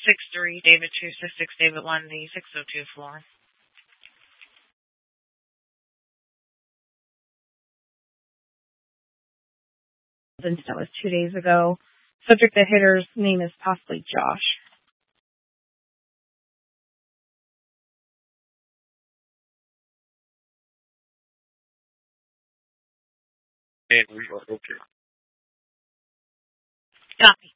6-3, David 266, David 1, the 602 floor. That was 2 days ago. Subject the hitter's name is possibly Josh. And we are okay. Copy.